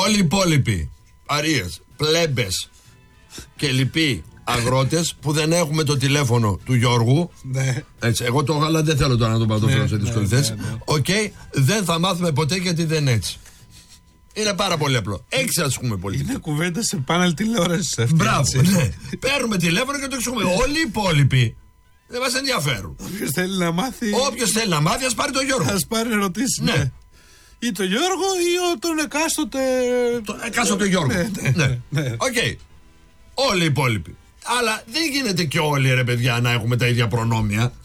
Όλοι οι υπόλοιποι αρίες, πλέμπες και λοιποί αγρότες που δεν έχουμε το τηλέφωνο του Γιώργου. Ναι. Έτσι, εγώ το γάλα δεν θέλω τώρα να τον πατώ σε δύσκολη θέση. Οκ, δεν θα μάθουμε ποτέ γιατί δεν είναι έτσι. Είναι πάρα πολύ απλό. Έχεις, ας πούμε, πολιτική. Είναι κουβέντα σε πάνελ τηλεόραση. Μπράβο, ναι. Παίρνουμε τηλέφωνο και το εξηγούμε. Όλοι οι υπόλοιποι δεν μας ενδιαφέρουν. Όποιος θέλει να μάθει. Όποιος θέλει να μάθει, ας πάρει τον Γιώργο. Ας πάρει ερωτήσεις. Ναι. Ή τον Γιώργο ή τον εκάστοτε. Τον εκάστοτε Γιώργο. Ναι. Οκ. Όλοι οι υπόλοιποι. Αλλά δεν γίνεται και όλοι, ρε παιδιά, να έχουμε τα ίδια προνόμια.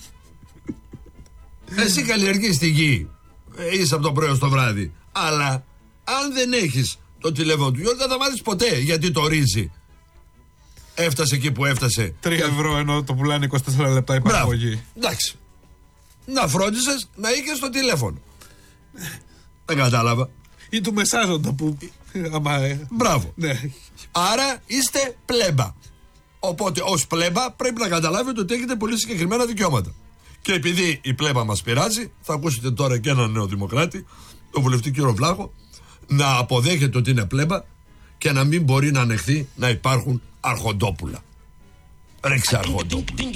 Εσύ καλλιεργείς τη γη. Είσαι από το πρωί στο βράδυ. Αλλά αν δεν έχεις το τηλέφωνο του Γιώργου, δεν θα μάθεις ποτέ γιατί το ρύζι έφτασε εκεί που έφτασε. 3 ευρώ ενώ το πουλάνε 24 λεπτά η παραγωγή. Εντάξει. Να φρόντισες να είχες το τηλέφωνο. Δεν κατάλαβα. Ή του μεσάζοντα που. Μπράβο. Ναι. Άρα είστε πλέμπα. Οπότε ως πλέμπα πρέπει να καταλάβετε ότι έχετε πολύ συγκεκριμένα δικαιώματα. Και επειδή η πλέμπα μας πειράζει, θα ακούσετε τώρα και έναν νέο δημοκράτη, τον βουλευτή κύριο Βλάχο, να αποδέχεται ότι είναι πλέμπα και να μην μπορεί να ανεχθεί να υπάρχουν αρχοντόπουλα. Ρίξε αρχοντόπουλα.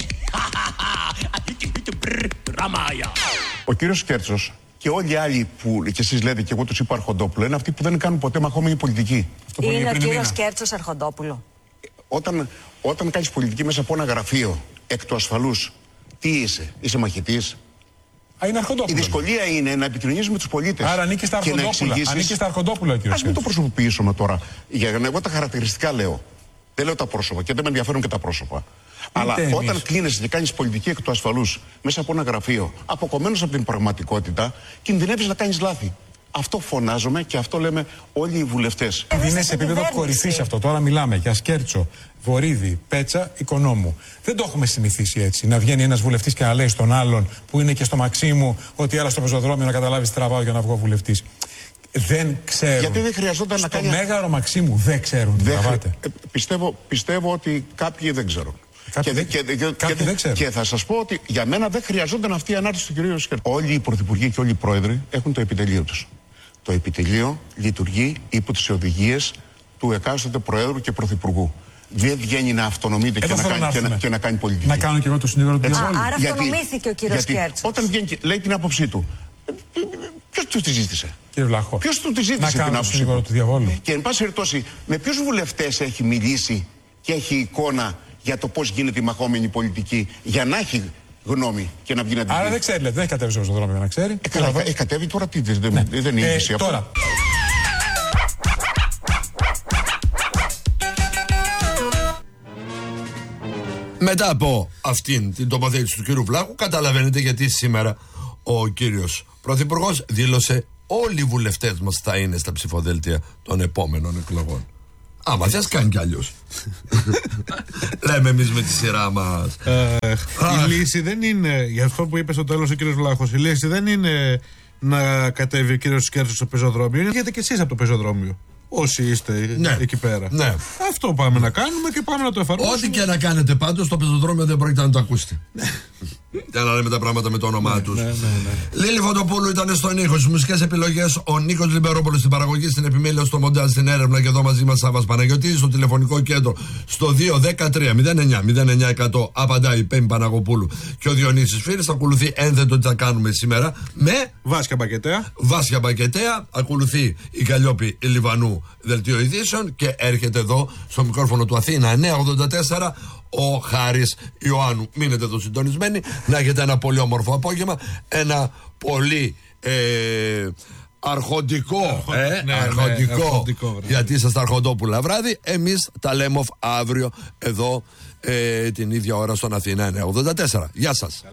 Ο κύριος Κέρτσος και όλοι οι άλλοι που και εσείς λέτε και εγώ τους είπα αρχοντόπουλο είναι αυτοί που δεν κάνουν ποτέ μαχόμενη πολιτική. Είναι ο κύριος Κέρτσος αρχοντόπουλο. Όταν κάνεις πολιτική μέσα από ένα γραφείο εκ του ασφαλούς, τι είσαι μαχητής. Είναι αρχοντόπουλο. Η δυσκολία είναι να επικοινωνήσεις με τους πολίτες. Άρα ανήκει στα αρχοντόπουλα. Ανήκει στα αρχοντόπουλα, κύριε. Ας μην το προσωποποιήσουμε τώρα. Εγώ τα χαρακτηριστικά λέω. Δεν λέω τα πρόσωπα και δεν με ενδιαφέρουν και τα πρόσωπα. Αλλά όταν κλείνεσαι και κάνεις πολιτική εκ του ασφαλούς μέσα από ένα γραφείο, αποκομμένος από την πραγματικότητα, κινδυνεύεις να κάνεις λάθη. Αυτό φωνάζομαι και αυτό λέμε όλοι οι βουλευτές. Είναι σε επίπεδο κορυφής αυτό. Τώρα μιλάμε για Σκέρτσο, Βορίδη, Πέτσα, Οικονόμου. Δεν το έχουμε συνηθίσει έτσι. Να βγαίνει ένας βουλευτής και να λέει στον άλλον που είναι και στο Μαξίμου ότι έλα στο πεζοδρόμιο να καταλάβεις τραβάω για να βγω βουλευτής. Δεν ξέρουν. Γιατί δεν χρειαζόταν να κάνει. Στο Μέγαρο Μαξίμου δεν ξέρουν. Πιστεύω ότι κάποιοι δεν ξέρουν. Κάποιοι δεν ξέρουν. Και θα σας πω ότι για μένα δεν χρειαζόταν αυτή η ανάρτηση του κυρίου Σκέρτσου. Όλοι οι πρωθυπουργοί και όλοι οι πρόεδροι έχουν το επιτελείο τους. Το επιτελείο λειτουργεί υπό τις οδηγίες του εκάστοτε προέδρου και πρωθυπουργού. Δεν βγαίνει να αυτονομείται και να κάνει πολιτική. Να κάνω και εγώ το συνήγορο του διαβόλου. Άρα αυτονομήθηκε ο κύριος Κέρτσος. Όταν βγαίνει και λέει την άποψή του, ποιος του τη ζήτησε. Κύριε Βλάχο, ποιος του τη ζήτησε την άποψή του διαβόλου. Και εν πάση περιπτώσει, με ποιους βουλευτές έχει μιλήσει και έχει εικόνα για το πώς γίνεται η μαχόμενη πολιτική, για να έχει γνώμη και να βγει να την πει. Άρα δεν ξέρει, δεν έχει κατέβει στο πεζοδρόμιο για να ξέρει. Έχει κατέβει τώρα, δεν είναι είδηση αυτό. Τώρα. Μετά από αυτήν την τοποθέτηση του κύριου Βλάχου, καταλαβαίνετε γιατί σήμερα ο κύριος Πρωθυπουργός δήλωσε όλοι οι βουλευτές μας θα είναι στα ψηφοδέλτια των επόμενων εκλογών. Άμα θες κάνει κι αλλιώς. Λέμε εμείς με τη σειρά μας. Η λύση δεν είναι, για αυτό που είπε στο τέλος ο κύριος Βλάχος, η λύση δεν είναι να κατέβει ο κύριος Σκέρτσος στο πεζοδρόμιο, είναι γιατί και εσείς από το πεζοδρόμιο. Όσοι είστε εκεί πέρα. Ναι. Αυτό πάμε να κάνουμε και πάμε να το εφαρμόσουμε. Ό,τι και να κάνετε πάντως, στο πεζοδρόμιο δεν πρόκειται να το ακούσετε. Για να λέμε τα πράγματα με το όνομά τους. Λίλη Φωτοπούλου ήταν στον ήχο. Στις μουσικές επιλογές ο Νίκος Λιμπερόπουλος, στην παραγωγή, στην επιμέλεια, στο μοντάζ, στην έρευνα και εδώ μαζί μας Σάββας Παναγιωτής. Στο τηλεφωνικό κέντρο στο 213-09-09-100 απαντάει η Πέμπη Παναγοπούλου και ο Διονύσης Φύρης. Ακολουθεί ένθετο τι θα κάνουμε σήμερα με Βάσια Μπακετέα. Ακολουθεί η Καλλιόπη Λιβανού δελτίο ειδήσεων και έρχεται εδώ στο μικρόφωνο του Αθήνα 984 ο Χάρης Ιωάννου. Μείνετε εδώ συντονισμένοι, να έχετε ένα πολύ όμορφο απόγευμα, ένα πολύ αρχοντικό, γιατί είσαστε αρχοντόπουλα βράδυ. Εμείς τα λέμε αύριο εδώ την ίδια ώρα στον Αθήνα 984. Γεια σας.